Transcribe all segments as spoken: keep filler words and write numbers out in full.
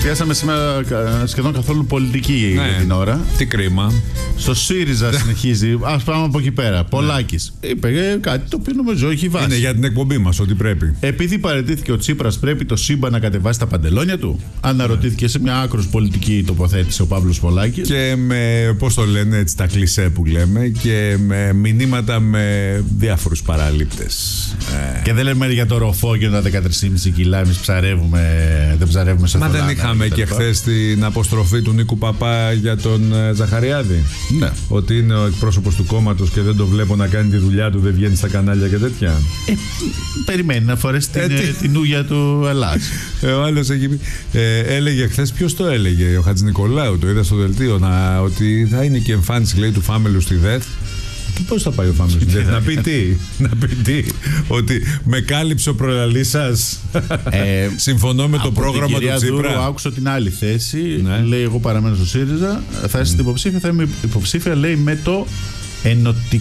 πιάσαμε σήμερα σχεδόν καθόλου πολιτική ναι. για την ώρα. Τι κρίμα. Στο ΣΥΡΙΖΑ συνεχίζει. Ας πάμε από εκεί πέρα. Πολάκης είπε κάτι το οποίο νομίζω έχει βάση. Είναι για την εκπομπή μας ότι πρέπει. Επειδή παραιτήθηκε ο Τσίπρας, πρέπει το σύμπαν να κατεβάσει τα παντελόνια του. Αναρωτήθηκε σε μια άκρως πολιτική τοποθέτηση ο Παύλος Πολάκης. Και με, πώς το λένε έτσι, τα κλισέ που λέμε, και με μηνύματα με διάφορους παραλήπτες. Και δεν λέμε για το ροφό και τα δεκατρία κόμμα πέντε κιλά. Εμείς ψαρεύουμε, δεν ψαρεύουμε σε Μα θολάνα. δεν είχαμε και χθες την αποστροφή του Νίκου Παπά για τον Ζαχαριάδη. Ναι. Ότι είναι ο εκπρόσωπος του κόμματος και δεν το βλέπω να κάνει τη δουλειά του, δεν βγαίνει στα κανάλια και τέτοια. Ε, περιμένει να φορέσει την, ε, την ούγια του Ελλάς. Ε, ο άλλος έχει πει. Ε, έλεγε χθες, ποιος το έλεγε, ο Χατζηνικολάου, το είδα στο δελτίο, να, ότι θα είναι και εμφάνιση, λέει, του Φάμελου στη ΔΕΘ. Και πώς θα πάει ο Φάμελος στη ΔΕΘ, να πει τι, να πει τι, ότι με κάλυψε ο προλαλής σας. Ε, Συμφωνώ με το πρόγραμμα του Τσίπρα. Δούρου, άκουσα την άλλη θέση. Ναι. Λέει, εγώ παραμένω στο ΣΥΡΙΖΑ. Θα είσαι mm. υποψήφια, θα είμαι υποψήφια, λέει, με το ενωτι...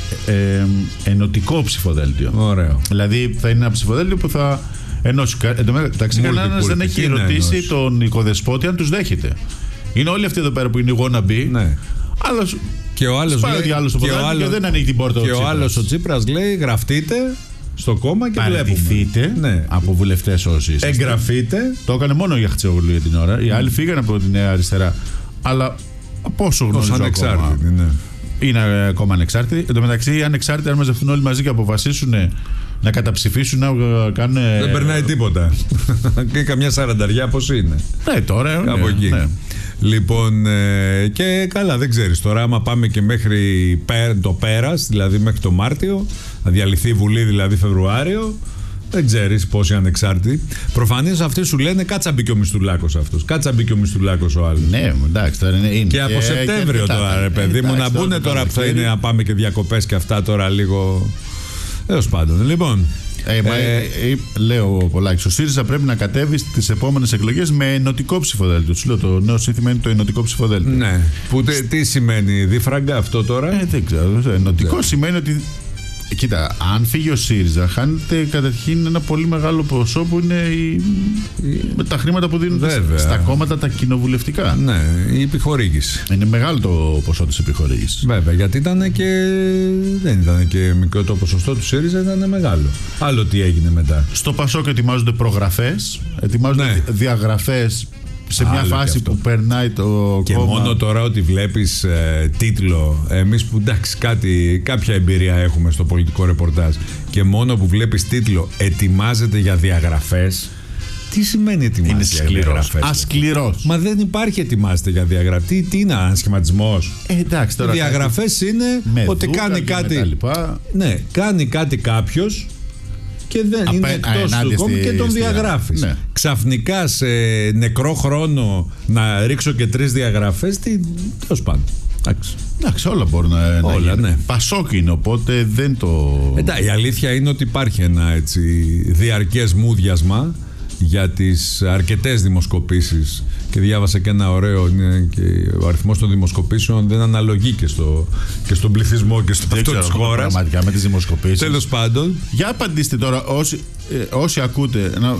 ε, ενωτικό ψηφοδέλτιο. Ωραίο. Δηλαδή θα είναι ένα ψηφοδέλτιο που θα ενώσει. Εν τω μεταξύ, κανένας δεν έχει ρωτήσει τον οικοδεσπότη αν τους δέχεται. Είναι όλοι αυτοί εδώ πέρα που είναι οι wannabe. Ναι. Άλλος και ο άλλος λέει, και, και, ο άλλος, και δεν ανοίγει την πόρτα. Και ο, ο άλλος ο Τσίπρας λέει, γραφτείτε στο κόμμα και παραιτηθείτε, ναι, από βουλευτές όσοι είστε. Εγγραφείτε. Το έκανε μόνο για Χτσεόγλου για την ώρα. Οι άλλοι φύγανε από τη Νέα Αριστερά. Αλλά πόσο γνωρίζω ακόμα. Ναι. Είναι ακόμα ανεξάρτητοι. Εν τω μεταξύ, οι ανεξάρτητοι, αν μαζευτούν όλοι μαζί και αποφασίσουν να καταψηφίσουν, να κάνουν. Δεν περνάει τίποτα. Και καμιά σαρανταριά πώς είναι. Ναι, τώρα. Από εκεί. Ναι. Λοιπόν, ε, και καλά, δεν ξέρεις τώρα, άμα πάμε και μέχρι το πέρας, δηλαδή μέχρι το Μάρτιο, να διαλυθεί η Βουλή δηλαδή Φεβρουάριο, δεν ξέρεις πόσοι ανεξάρτητοι. Προφανώς αυτοί σου λένε κάτσα μπήκε ο Μισθουλάκος αυτός, κάτσα μπήκε ο Μισθουλάκος ο άλλος. Ναι, εντάξει, τώρα είναι. είναι. Και από και, Σεπτέμβριο και τώρα, ρε παιδί μου, να μπουν τώρα που θα είναι να πάμε και διακοπές και αυτά τώρα λίγο. Έως πάντων. Λοιπόν. Ε, μα, ε, ε, λέω Πολάκης, ο ΣΥΡΙΖΑ πρέπει να κατέβει στις επόμενες εκλογές με ενωτικό ψηφοδέλτιο. Του λέω, το νέο σύνθημα είναι το ενωτικό ψηφοδέλτιο. Ναι. Που τε, τι σημαίνει, διφραγκα αυτό τώρα? Ε, δεν ξέρω. Ενωτικό σημαίνει ότι. Κοίτα, αν φύγει ο ΣΥΡΙΖΑ, χάνεται καταρχήν ένα πολύ μεγάλο ποσό που είναι η... η... τα χρήματα που δίνουν Βέβαια. στα κόμματα τα κοινοβουλευτικά. Ναι, η επιχορήγηση. Είναι μεγάλο το ποσό της επιχορήγησης. Βέβαια, γιατί ήταν και. Δεν ήταν και μικρό το ποσοστό του ΣΥΡΙΖΑ, ήταν μεγάλο. Άλλο τι έγινε μετά. Στο ΠΑΣΟΚ ετοιμάζονται προγραφές, ετοιμάζονται ναι. διαγραφές. Σε μια Άλλο φάση που περνάει το και κόμμα. Μόνο τώρα ότι βλέπεις ε, τίτλο, εμείς που εντάξει κάτι, κάποια εμπειρία έχουμε στο πολιτικό ρεπορτάζ, και μόνο που βλέπεις τίτλο ετοιμάζεται για διαγραφές. Τι σημαίνει ετοιμάζεται για διαγραφές? Ασκληρός. Μα δεν υπάρχει ετοιμάζεται για διαγραφές. Τι, τι είναι, ανασχηματισμός? Ε, εντάξει, τώρα οι διαγραφές κάτι... είναι ότι κάνει κάτι. Ναι, κάνει κάτι κάποιος και δεν Απέ, είναι εκτός του κόμματος και τον διαγράφεις. Ναι. Ξαφνικά σε νεκρό χρόνο να ρίξω και τρεις διαγραφές, τι, τέλος πάντων. Εντάξει. Εντάξει, όλα μπορούν να, όλα, να ναι. Πασόκ είναι, οπότε δεν το... Εντάξει, η αλήθεια είναι ότι υπάρχει ένα έτσι διαρκές μούδιασμα για τις αρκετές δημοσκοπήσεις, και διάβασα και ένα ωραίο, είναι και ο αριθμός των δημοσκοπήσεων δεν αναλογεί και, στο, και στον πληθυσμό και στο αυτό της χώρας. Πραγματικά με τις δημοσκοπήσεις. Τέλος πάντων. Για απαντήστε τώρα όσοι, ε, όσοι ακούτε, να,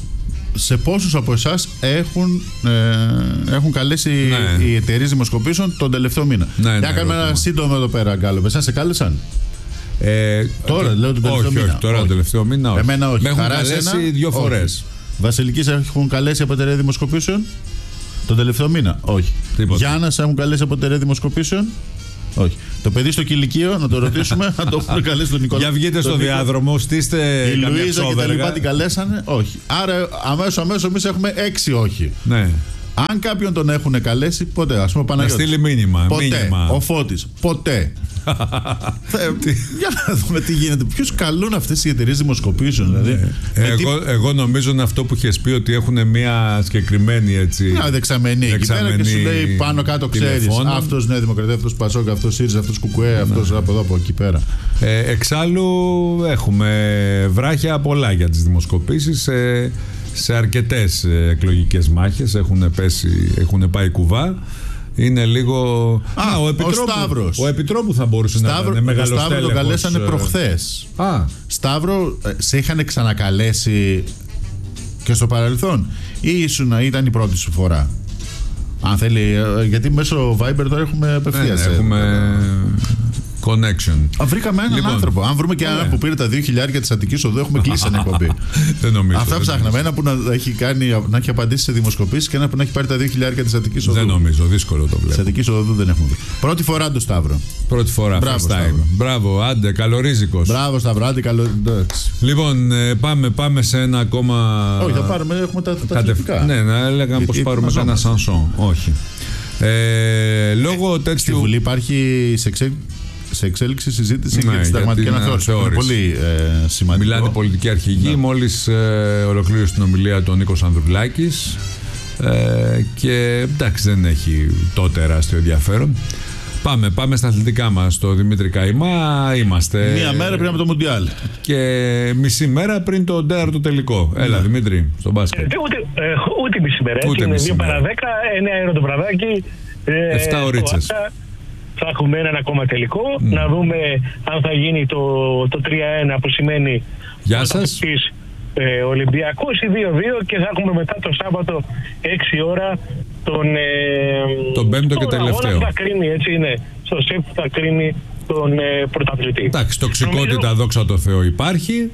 σε πόσους από εσάς έχουν, ε, έχουν καλέσει ναι. οι εταιρείες δημοσκοπήσεων τον τελευταίο μήνα. Ναι, Για ναι, κάνουμε ένα σύντομο εδώ πέρα, Γκάλο. Εσάς σε κάλεσαν? Ε, τώρα, όχι, λέω τον τελευταίο όχι, μήνα. Όχι, τώρα τον τελευταίο μήνα όχι. Εμένα όχι. Με έχουν καλέσει δύο φορές. Βασιλικής έχουν καλέσει από εταιρεία δημοσκοπήσεων τον τελευταίο μήνα? Όχι. Γιάννας έχουν καλέσει από εταιρεία δημοσκοπήσεων? Όχι. Το παιδί στο κηλικείο, να το ρωτήσουμε, να το έχουν καλέσει τον Νικόλα. Για βγείτε στο διάδρομο, στήστε η Λουίζα και τα λοιπά την καλέσανε? Όχι. Άρα αμέσως αμέσως εμείς έχουμε έξι όχι. Ναι. Αν κάποιον τον έχουν καλέσει, ποτέ. Ας πούμε, Παναγιώτης. Να στείλει μήνυμα. Ποτέ. Μήνυμα. Ο Φώτης. Ποτέ. Για να δούμε τι γίνεται. Ποιους καλούν αυτές οι εταιρείες δημοσκοπήσεων, δηλαδή. Ναι. Εγώ, τι... εγώ νομίζω είναι αυτό που είχες πει, ότι έχουν μια συγκεκριμένη έτσι. Μια δεξαμενή εκεί πέρα και σου λέει πάνω κάτω, ξέρεις. Αυτός Νέα Δημοκρατία, αυτός Πασόκ, αυτός ΣΥΡΙΖΑ, αυτός Κουκουέ, αυτός από εδώ από εκεί πέρα. Ε, εξάλλου έχουμε βράχια πολλά για τις δημοσκοπήσεις. Ε, σε αρκετές εκλογικές μάχες έχουν, πέσει, έχουν πάει κουβά. Είναι λίγο. Α, Α ο, Επιτρόπου, ο Σταύρος. Ο Επιτρόπου θα μπορούσε Σταύρο, να είναι μεγαλοστέλεχος. Ο Σταύρο το καλέσανε προχθές. Α. Σταύρο, σε είχαν ξανακαλέσει και στο παρελθόν, ή ήσουν, ήταν η πρώτη σου φορά? Αν θέλει, γιατί μέσω Viber τώρα έχουμε απευθείας. Ναι, έχουμε connection. Αν βρήκαμε έναν λοιπόν, άνθρωπο. Αν βρούμε και έναν που πήρε τα δύο χιλιάδες της Αττικής Οδού, έχουμε κλείσει ένα εκπομπή. Δεν νομίζω. Αυτά ψάχναμε. Ένα που να έχει, κάνει, να έχει απαντήσει σε δημοσκοπήσεις και ένα που να έχει πάρει τα δύο χιλιάδες της Αττικής Οδού. Δεν νομίζω, δύσκολο το βλέπω. Της Αττικής Οδού δεν έχουμε βρει. Πρώτη φορά το Σταύρο. Πρώτη φορά. Μπράβο, Μπράβο, άντε, καλορίζικος. Μπράβο, Σταύρο, άντε, καλο... Λοιπόν, πάμε, πάμε σε ένα ακόμα. Όχι, θα πάρουμε, έχουμε τα αθλητικά. Ναι, να έλεγαμε πως πάρουμε ένα Σανσόν. Όχι. Ε, λόγω τέτοιου. Στη Βουλή υπάρχει σε, εξέ... σε εξέλιξη συζήτηση ναι, για τη συνταγματική αναθεώρηση. Είναι πολύ ε, σημαντικό. Μιλάνε πολιτική αρχηγοί. Ναι. Μόλις ε, ολοκλήρωσε την ομιλία του Νίκος Ανδρουλάκης. Ε, και εντάξει, δεν έχει τότε τεράστιο ενδιαφέρον. Πάμε, πάμε στα αθλητικά μας. Το Δημήτρη Καϊμά είμαστε. Μία μέρα πριν από το Μουντιάλ. Και μισή μέρα πριν το τέταρτο τελικό. Έλα, ναι. Δημήτρη, στον μπάσκετ. Ε, ούτε, ε, ούτε μισή μέρα. Ούτε είναι δύο παρά δέκα, εννέα ώρα το βραδάκι. Ε, εφτά ωρίτσες. Θα έχουμε έναν ακόμα τελικό. Mm. Να δούμε αν θα γίνει το, το τρία ένα, που σημαίνει. Γεια σας. Ε, Ολυμπιακός ή δύο δύο, και θα έχουμε μετά το Σάββατο έξι ώρα τον, ε, τον πέμπτο και τελευταίο. Θα κρίνει, έτσι είναι, στο ΣΕΠ που θα κρίνει τον ε, πρωταθλητή. Εντάξει, τοξικότητα, νομίζω... δόξα τω Θεώ, υπάρχει.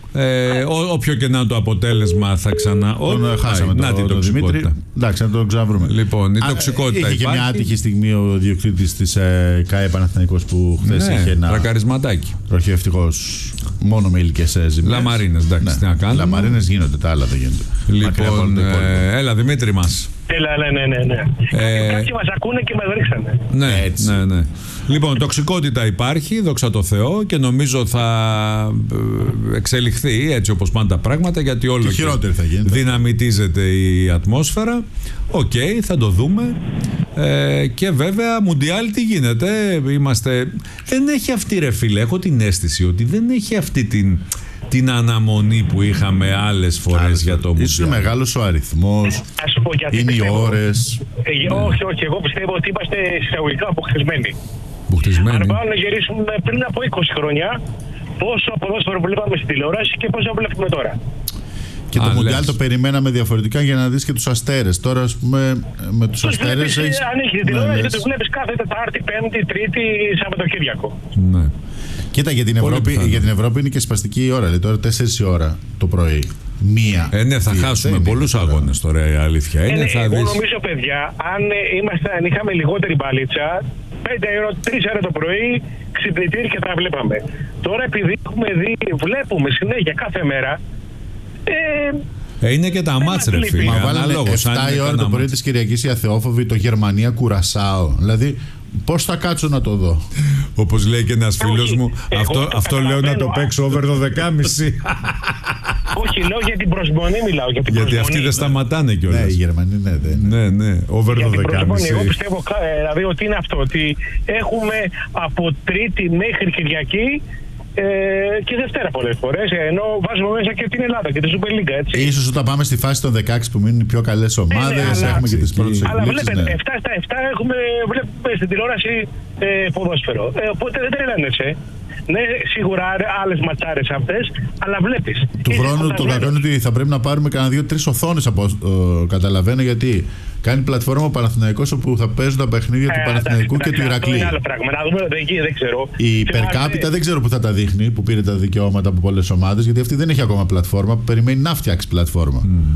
Ε, ό, όποιο και να το αποτέλεσμα θα ξανά. Τον χάσαμε να τον το Δημήτρη. Εντάξει, να τον ξαναβρούμε. Λοιπόν, η τοξικότητα είχε υπάρχει. Και μια άτυχη στιγμή ο διοκτήτης της ε, ΚΑΕ Παναθηναϊκός που χθες ναι, είχε ένα τρακαρισματάκι. Τροχείο, ευτυχώς μόνο με ήλικες ζημιές. Λαμαρίνες, εντάξει, ναι. Τι να κάνουμε. Λαμαρίνες γίνονται, τα άλλα δεν γίνονται. Λοιπόν, ε, έλα Δημήτρη μας. Έλα, ναι, ναι, ναι. Ε... Κάποιοι μας ακούνε και μας ρίξανε. Ναι, έτσι. Ναι, ναι. Λοιπόν, τοξικότητα υπάρχει, δόξα τω Θεώ, και νομίζω θα εξελιχθεί έτσι όπως πάνε τα πράγματα, γιατί όλο και χειρότερη θα γίνεται. Δυναμητίζεται η ατμόσφαιρα. Οκ, okay, θα το δούμε. Ε, και βέβαια, Μουντιάλ τι γίνεται. Είμαστε... Δεν έχει αυτή, ρε φίλε, έχω την αίσθηση ότι δεν έχει αυτή την... την αναμονή που είχαμε άλλες φορές για το Μουντιάλ. Ίσως είναι μεγάλος ο αριθμός, είναι οι ώρες. Ε, ναι. Όχι, όχι, εγώ πιστεύω ότι είμαστε εισαγωγικά αποκτισμένοι. Αποκτισμένοι. Αν πάμε να γυρίσουμε πριν από είκοσι χρόνια, πόσο ποδόσφαιρο βλέπαμε στην τηλεόραση και πόσο βλέπουμε τώρα. Και το Μουντιάλ το περιμέναμε διαφορετικά για να δεις και τους αστέρες. Τώρα, ας πούμε, με τους αστέρες. Έχεις... Αν έχεις την τηλεόραση, τους βλέπεις κάθε Τετάρτη, Πέμπτη, Τρίτη, Σαββατοκύριακο. Ναι. Κοίτα, για την, Ευρώπη, για την Ευρώπη είναι και σπαστική η ώρα. Δηλαδή τώρα τέσσερις η ώρα το πρωί. Μία. Ε, ναι, θα χάσουμε πολλούς αγώνες τώρα, η αλήθεια είναι. Ε, ναι, θα εγώ δεις... νομίζω, παιδιά, αν, είμαστε, αν είχαμε λιγότερη μπαλίτσα, πέντε ώρα, τρεις ώρα το πρωί, ξυπνητήρι και τα βλέπαμε. Τώρα, επειδή έχουμε δει, βλέπουμε συνέχεια κάθε μέρα. Ε, Ε, είναι και τα μάτς, ρε φίλε. Μα βάλανε εφτά η ώρα το πρωί της Κυριακής η Αθεόφοβη, το Γερμανία Κουρασάο. Δηλαδή, πώς θα κάτσω να το δω. Όπως λέει και ένας φίλος μου, αυτό, αυτό λέω να το παίξω over το δεκάμιση. Όχι, λέω για την προσμονή, μιλάω για την Γιατί προσμονή. αυτοί δεν σταματάνε κιόλας. Ναι, οι Γερμανοί, ναι, δεν. Ναι, ναι, over το δεκάμιση. Εγώ πιστεύω δηλαδή ότι είναι αυτό, ότι έχουμε από Τρίτη μέχρι Κυριακή ε, και Δευτέρα πολλές φορές, ενώ βάζουμε μέσα και την Ελλάδα και τη Super League, έτσι. Ίσως όταν πάμε στη φάση των δεκαέξι που μείνουν οι πιο καλές ομάδες, ναι, ναι, έχουμε και τις πρώτες εκπλήξεις. Αλλά βλέπετε, ναι. επτά στα επτά έχουμε, βλέπουμε στην τηλεόραση ε, ποδόσφαιρο. Ε, οπότε δεν τρελαίνεσαι. Ναι, σίγουρα άλλες ματσάρες αυτές, αλλά βλέπεις. Του χρόνου το κακό είναι ότι θα πρέπει να πάρουμε κανένα δύο-τρεις οθόνες από uh, καταλαβαίνω, γιατί κάνει πλατφόρμα ο Παναθηναϊκός όπου θα παίζουν τα παιχνίδια ε, του Παναθηναϊκού και του Ηρακλή. Είναι άλλο πράγμα. Να δούμε, δεν, δεν ξέρω. Η Περκάπιτα δεν ξέρω που θα τα δείχνει, που πήρε τα δικαιώματα από πολλές ομάδες, γιατί αυτή δεν έχει ακόμα πλατφόρμα, που περιμένει να φτιάξει πλατφόρμα. Mm.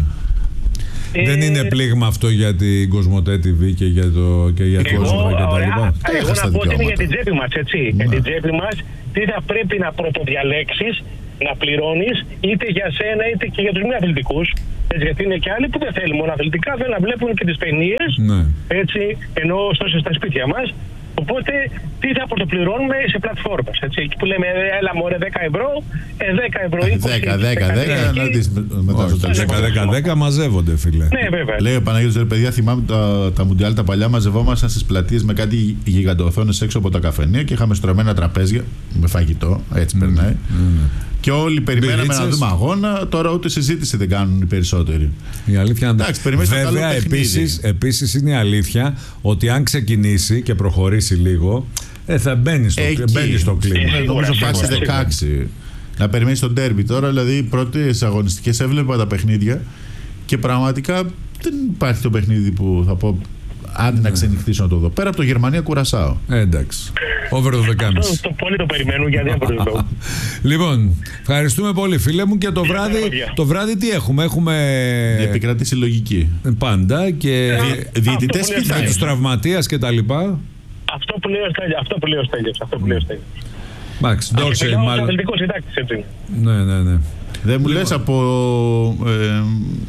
Ε, δεν είναι πλήγμα αυτό για την Κοσμοτέ τι βι και για το και για εγώ, κόσμο και τα λοιπά. Εγώ να πω ότι είναι για την τσέπη μας, έτσι. Ναι. Για την τσέπη μας, τι θα πρέπει να πρωτοδιαλέξεις, να πληρώνεις, είτε για σένα είτε και για τους μη αθλητικούς. Έτσι, γιατί είναι και άλλοι που δεν θέλουν μόνο αθλητικά, θέλουν να βλέπουν και τις ταινίες, ναι. Έτσι, ενώ ωστόσο στα σπίτια μας. Οπότε, τι θα πρωτοπληρώνουμε σε πλατφόρμες. Έτσι, εκεί που λέμε, έλα μωρέ δέκα ευρώ, ε, δέκα ευρώ, είκοσι. δέκα, δέκα, δέκα, να δεις μετά στο τέλος. δέκα, δέκα, δέκα μαζεύονται, φίλε. Ναι, βέβαια. Λέει ο Παναγιώτης, ρε παιδιά, θυμάμαι τα, τα Μουντιάλ τα παλιά, μαζευόμασταν στις πλατείες με κάτι γιγαντοοθόνες έξω από τα καφενεία και είχαμε στρωμένα τραπέζια με φαγητό, έτσι mm. περνάει. Mm. Και όλοι περιμέναμε Μπιλίτσες. Να δούμε αγώνα. Τώρα ούτε συζήτηση δεν κάνουν οι περισσότεροι. Η αλήθεια είναι. Εντάξει, περιμένεις. Βέβαια, επίσης, επίσης είναι η αλήθεια ότι αν ξεκινήσει και προχωρήσει λίγο, ε, θα μπαίνει στο, μπαίνει στο κλίμα. Ε, νομίζω φάση δεκαέξι. Να περιμένεις τον ντέρμπι τώρα, δηλαδή οι πρώτες αγωνιστικές έβλεπα τα παιχνίδια Και πραγματικά δεν υπάρχει το παιχνίδι που θα πω άντε να ξενυχτήσω να το δω. Πέρα από το Γερμανία-Κουρασάο. Ε, εντάξει. Over το δεκάμιση. Αυτό πολύ το περιμένουν για διάφορους λόγους. Λοιπόν, ευχαριστούμε πολύ, φίλε μου. Και το βράδυ, το βράδυ τι έχουμε? Έχουμε. Επικρατήσει λογική. Πάντα και. Διαιτητές και τους τραυματίας και τα λοιπά. Αυτό που λέει ο Στέλιος. Αυτό που λέει ο Στέλιος. Αυτό που λέει ο Στέλιος. Μάξ, Ντόρσεϊ μάλλον. Αθλητικός συντάκτης, έτσι. Ναι, ναι, ναι. Δεν μου λες από. Ε,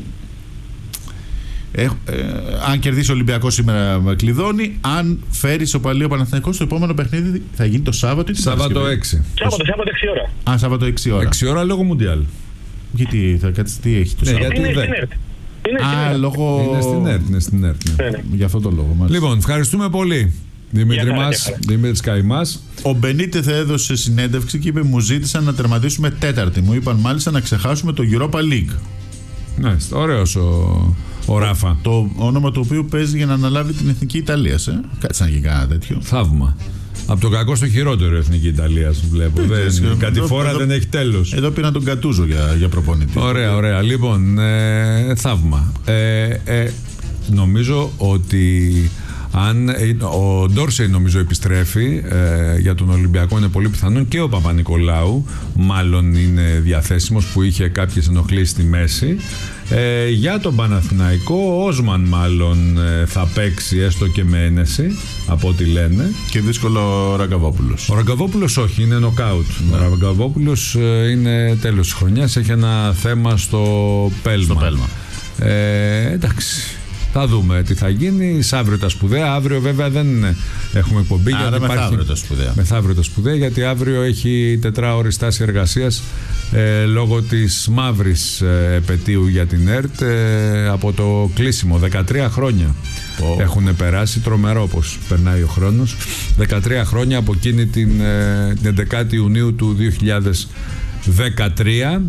Ε, ε, αν κερδίσει ο Ολυμπιακός σήμερα κλειδώνει. Αν φέρει ισοπαλία ο Παναθηναϊκός, το επόμενο παιχνίδι θα γίνει το Σάββατο ή την Σάββατο έξι. Σάββατο, Σάββατο έξι ώρα. Α, Σάββατο έξι ώρα. έξι ώρα λόγω Μουντιάλ. Γιατί θα κάτσει, τι έχει το ναι, Σάββατο? γιατί είναι δεν. στην ΕΡΤ. Είναι Α, στην ΕΡΤ. λόγω. Είναι στην ΕΡΤ. Είναι στην ΕΡΤ, ναι. Ναι, ναι. Για αυτό το λόγο. Μάλιστα. Λοιπόν, ευχαριστούμε πολύ. Δημήτρη μας, Δημήτρης Καϊμάς. Ο Μπενίτεθ έδωσε συνέντευξη και είπε: μου ζήτησαν να τερματίσουμε τέταρτη. Μου είπαν μάλιστα να ξεχάσουμε το Europa League. Ναι, ωραίος ο, ο Ράφα. Το όνομα του οποίου παίζει για να αναλάβει την εθνική Ιταλία. Ε? Κάτσε να γίνει κανένα τέτοιο. Θαύμα. Από το κακό στο χειρότερο η εθνική Ιταλία, βλέπω. Δεν, κατηφόρα δεν έχει τέλος. Εδώ πήραν τον Κατούζο για, για προπονητή. Ωραία, ωραία. Λοιπόν, ε, θαύμα. Ε, ε, νομίζω ότι. Αν ο Ντόρσεϊ νομίζω επιστρέφει ε, για τον Ολυμπιακό, είναι πολύ πιθανόν, και ο Παπα-Νικολάου μάλλον είναι διαθέσιμος, που είχε κάποιες ενοχλήσεις στη μέση. Ε, για τον Παναθηναϊκό ο Όσμαν μάλλον ε, θα παίξει, έστω και με ένεση από ό,τι λένε. Και δύσκολο ο Ραγκαβόπουλος. Ο Ραγκαβόπουλος όχι, είναι νοκάουτ. Ναι. Ο Ραγκαβόπουλος ε, είναι τέλος της χρονιάς, έχει ένα θέμα στο πέλμα. Στο πέλμα. Ε, εντάξει. Θα δούμε τι θα γίνει. Αύριο τα σπουδαία. Αύριο βέβαια δεν έχουμε εκπομπή. Άρα γιατί μεθαύριο υπάρχει... τα σπουδαία. Μεθαύριο τα σπουδαία, γιατί αύριο έχει τετράωρη στάση εργασίας ε, λόγω της μαύρης ε, επετείου για την ΕΡΤ ε, από το κλείσιμο. δεκατρία χρόνια oh. έχουν περάσει. Τρομερό πως περνάει ο χρόνος. δεκατρία χρόνια από εκείνη την, ε, την έντεκα Ιουνίου του δύο χιλιάδες δεκατρία,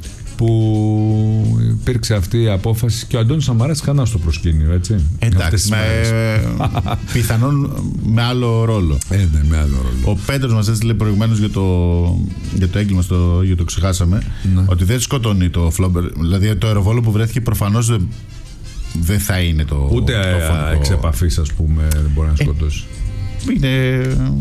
που υπήρξε αυτή η απόφαση και ο Αντώνης Σαμαράς ξανά στο προσκήνιο, έτσι. Εντάξει, με, πιθανόν με άλλο ρόλο. Ε, ναι, με άλλο ρόλο. Ο Πέτρος μας έστειλε προηγουμένως για το, για το έγκλημα, στο, για το ξεχάσαμε, ναι. ότι δεν σκοτώνει το Φλόμπερ. Δηλαδή το αεροβόλο που βρέθηκε προφανώς δεν, δεν θα είναι το. Ούτε το εξ επαφής, ας πούμε, δεν μπορεί να σκοτώσει. Ε, είναι.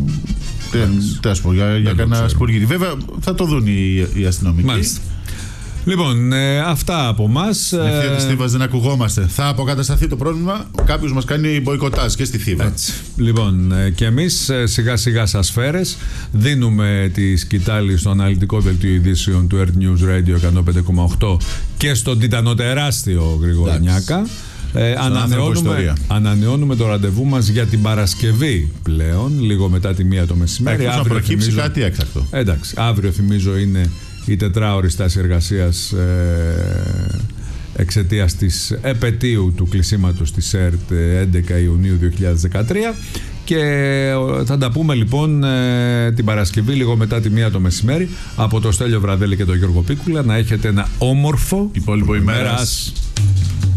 Τι να σου πω, για, για κανένα σπουργίρι. Βέβαια θα το δουν οι, οι αστυνομικοί. Μάλιστα. Λοιπόν, ε, αυτά από εμάς. Ευθεία της Θήβας δεν ακουγόμαστε. Θα αποκατασταθεί το πρόβλημα. Κάποιος μας κάνει μποϊκοτάζ και στη Θήβα. Έτσι. Λοιπόν, ε, και εμείς ε, σιγά σιγά σας φέρες. Δίνουμε τη σκητάλη στο αναλυτικό δελτίο ειδήσεων του Earth News Radio εκατόν πέντε κόμμα οκτώ και στον τιτανοτεράστιο Γρηγόρη Νιάκα. Ε, ανανεώνουμε, ανανεώνουμε το ραντεβού μας για την Παρασκευή πλέον, λίγο μετά τη μία το μεσημέρι. Αύριο να προκύψει θυμίζω, κάτι έκτακτο. Εντάξει, αύριο θυμίζω είναι η τετράωρη στάση εργασίας ε, εξαιτίας της επετείου του κλεισίματος της ΕΡΤ έντεκα Ιουνίου δύο χιλιάδες δεκατρία, και θα τα πούμε λοιπόν ε, την Παρασκευή λίγο μετά τη μία το μεσημέρι. Από το Στέλιο Βραδέλη και τον Γιώργο Πίκουλα, να έχετε ένα όμορφο υπόλοιπο ημέρας.